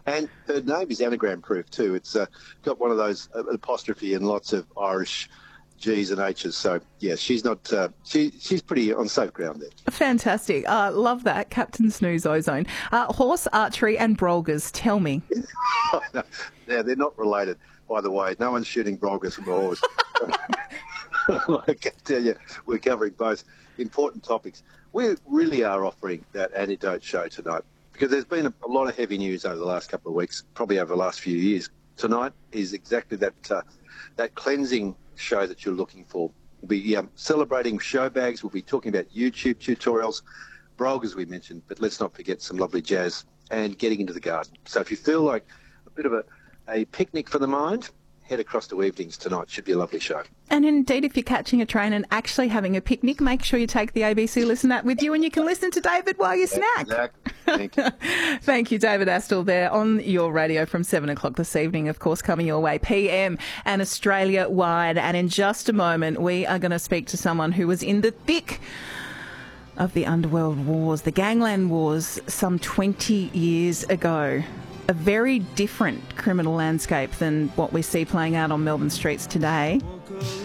And her name is anagram proof too. It's got one of those apostrophe and lots of Irish G's and H's. So, yeah, she's not. She's pretty on safe ground there. Fantastic. Love that. Captain Snooze Ozone. Horse, archery and brolgers. Tell me. No, they're not related, by the way. No one's shooting brolgers from a horse. I can tell you, we're covering both important topics. We really are offering that antidote show tonight because there's been a lot of heavy news over the last couple of weeks, probably over the last few years. Tonight is exactly that cleansing show that you're looking for. We'll be celebrating show bags. We'll be talking about YouTube tutorials, brolgers we mentioned, but let's not forget some lovely jazz and getting into the garden. So if you feel like a bit of a picnic for the mind, head across to Evenings tonight. Should be a lovely show. And indeed, if you're catching a train and actually having a picnic, make sure you take the ABC Listen app with you and you can listen to David while you snack. Exactly. Thank you. Thank you, David Astle, there on your radio from 7 o'clock this evening, of course, coming your way, PM and Australia-wide. And in just a moment, we are going to speak to someone who was in the thick of the underworld wars, the gangland wars, some 20 years ago. A very different criminal landscape than what we see playing out on Melbourne streets today.